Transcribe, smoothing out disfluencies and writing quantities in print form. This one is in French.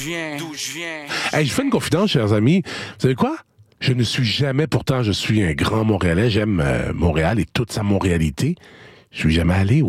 Hey, je fais une confidence, chers amis. Vous savez quoi? Je ne suis jamais, pourtant, je suis un grand Montréalais. J'aime Montréal et toute sa montréalité. Je suis jamais allé